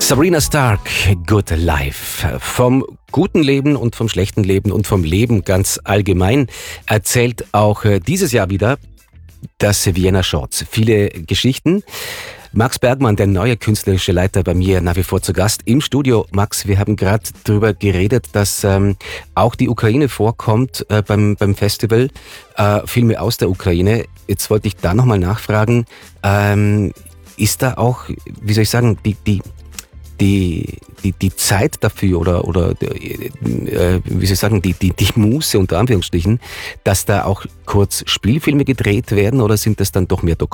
Sabrina Stark, Good Life. Vom guten Leben und vom schlechten Leben und vom Leben ganz allgemein erzählt auch dieses Jahr wieder das Vienna Shorts. Viele Geschichten. Max Bergmann, der neue künstlerische Leiter, bei mir nach wie vor zu Gast im Studio. Max, wir haben gerade darüber geredet, dass auch die Ukraine vorkommt beim Festival, Filme aus der Ukraine. Jetzt wollte ich da nochmal nachfragen, ist da auch, wie soll ich sagen, die Zeit dafür oder wie soll ich sagen, die Muße unter Anführungsstrichen, dass da auch kurz Spielfilme gedreht werden oder sind das dann doch mehr